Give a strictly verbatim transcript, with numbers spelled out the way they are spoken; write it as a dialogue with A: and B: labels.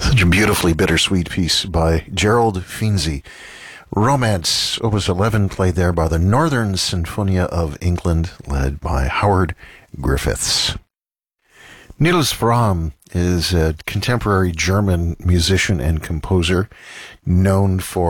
A: Such a beautifully bittersweet piece by Gerald Finzi. Romance, Opus eleven, played there by the Northern Sinfonia of England, led by Howard Griffiths. Niels Frahm is a contemporary German musician and composer known for